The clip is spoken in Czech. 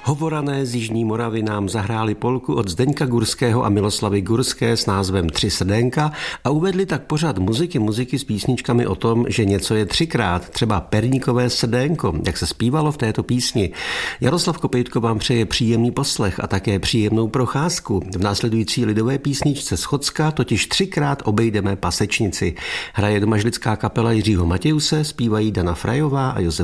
Hovorané z Jižní Moravy nám zahráli polku od Zdeňka Gurského a Miloslavy Gurské s názvem Tři srdénka a uvedli tak pořad muziky s písničkami o tom, že něco je třikrát, třeba perníkové srdénko, jak se zpívalo v této písni. Jaroslav Kopejtko vám přeje příjemný poslech a také příjemnou procházku. V následující lidové písničce z Chocka totiž třikrát obejdeme Pasečnici. Hraje domažlická kapela Jiřího Matějuse, zpívají Dana Frajová a Josef